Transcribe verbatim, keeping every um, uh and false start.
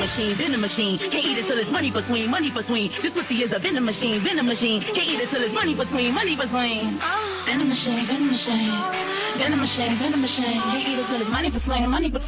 machine, venom machine. Can't eat it till it's money between, money between. This pussy is a venom machine, venom machine. Can't eat it till it's money between, money between. Venom machine, venom machine. Venom machine, venom machine. Can't eat it till it's money between, money between.